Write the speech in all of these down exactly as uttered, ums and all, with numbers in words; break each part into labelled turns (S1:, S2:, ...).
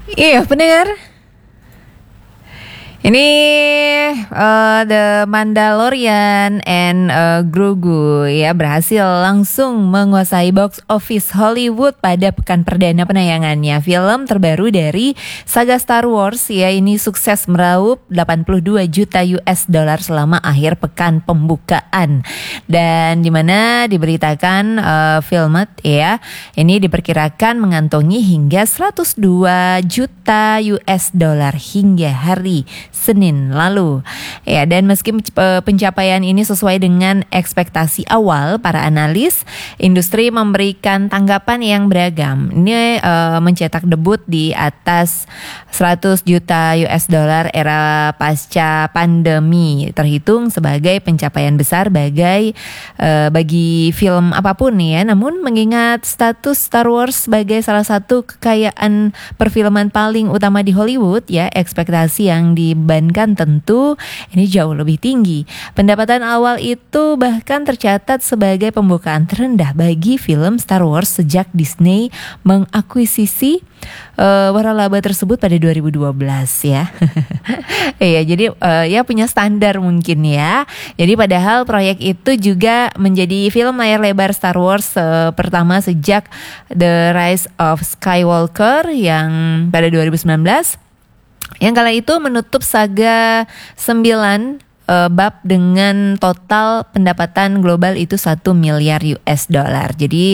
S1: Iya, benar. Ini uh, The Mandalorian and uh, Grogu ya berhasil langsung menguasai box office Hollywood pada pekan perdana penayangannya. Film terbaru dari saga Star Wars ya ini sukses meraup delapan puluh dua juta U S dollar selama akhir pekan pembukaan. Dan dimana diberitakan uh, Filmed ya ini diperkirakan mengantongi hingga seratus dua juta U S dollar hingga hari Senin lalu. Ya, dan meski pencapaian ini sesuai dengan ekspektasi awal para analis, industri memberikan tanggapan yang beragam. Ini uh, mencetak debut di atas seratus juta U S dollar era pasca pandemi, terhitung sebagai pencapaian besar bagai uh, bagi film apapun ya. Namun mengingat status Star Wars sebagai salah satu kekayaan perfilman paling utama di Hollywood ya, ekspektasi yang dibebankan tentu ini jauh lebih tinggi. Pendapatan awal itu bahkan tercatat sebagai pembukaan terendah bagi film Star Wars sejak Disney mengakuisisi uh, waralaba tersebut pada dua ribu dua belas ya. Iya, jadi uh, ya punya standar mungkin ya. Jadi padahal proyek itu juga menjadi film layar lebar Star Wars uh, pertama sejak The Rise of Skywalker yang pada dua ribu sembilan belas. Yang kala itu menutup saga sembilan uh, bab dengan total pendapatan global itu satu miliar U S dollar. Jadi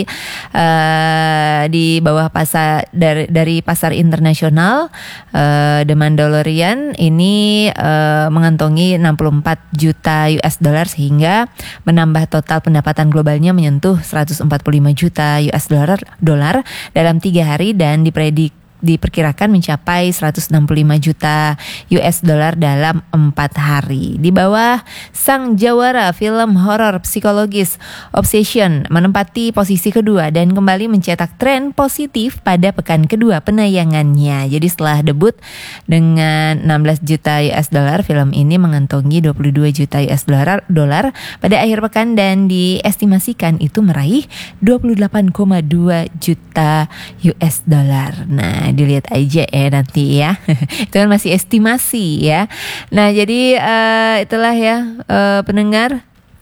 S1: uh, di bawah pasar dari, dari pasar internasional uh, The Mandalorian ini uh, mengantongi enam puluh empat juta U S dollar sehingga menambah total pendapatan globalnya menyentuh seratus empat puluh lima juta U S dollar dolar dalam tiga hari dan dipredik diperkirakan mencapai seratus enam puluh lima juta U S dollar dalam empat hari. Di bawah sang jawara film horor psikologis Obsession menempati posisi kedua dan kembali mencetak tren positif pada pekan kedua penayangannya. Jadi setelah debut dengan enam belas juta U S dollar, film ini mengantongi dua puluh dua juta U S dollar dolar pada akhir pekan dan diestimasikan itu meraih dua puluh delapan koma dua juta U S dollar. Nah, dilihat aja ya nanti ya. Itu kan masih estimasi ya. Nah, jadi uh, itulah ya uh, pendengar.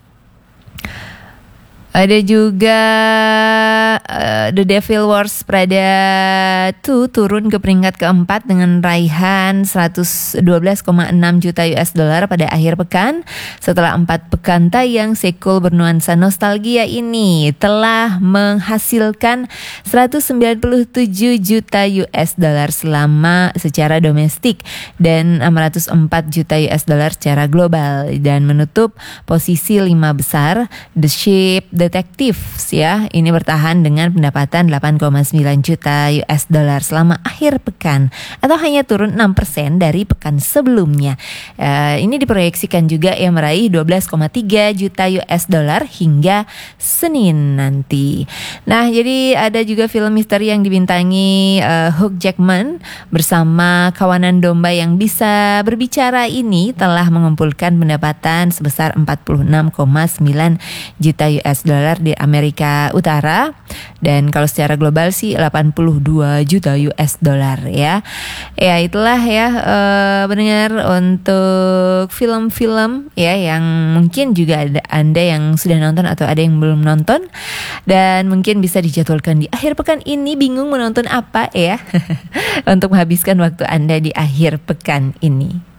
S1: Ada juga uh, The Devil Wears Prada dua turun ke peringkat keempat dengan raihan seratus dua belas koma enam juta U S dollar pada akhir pekan. Setelah empat pekan tayang, sequel bernuansa nostalgia ini telah menghasilkan seratus sembilan puluh tujuh juta U S dollar selama secara domestik dan enam ratus empat juta U S dollar secara global dan menutup posisi lima besar. The Shape Detectives ya ini bertahan dengan pendapatan delapan koma sembilan juta U S dollar selama akhir pekan atau hanya turun enam persen dari pekan sebelumnya. Uh, ini diproyeksikan juga yang meraih dua belas koma tiga juta U S dollar hingga Senin nanti. Nah, jadi ada juga film misteri yang dibintangi uh, Hugh Jackman bersama kawanan domba yang bisa berbicara ini telah mengumpulkan pendapatan sebesar empat puluh enam koma sembilan juta U S dollar di Amerika Utara dan kalau secara global sih delapan puluh dua juta U S dollar ya. Ya itulah ya uh, benar untuk film-film ya yang mungkin juga ada Anda yang sudah nonton atau ada yang belum nonton dan mungkin bisa dijadwalkan di akhir pekan ini. Bingung menonton apa ya untuk menghabiskan waktu Anda di akhir pekan ini.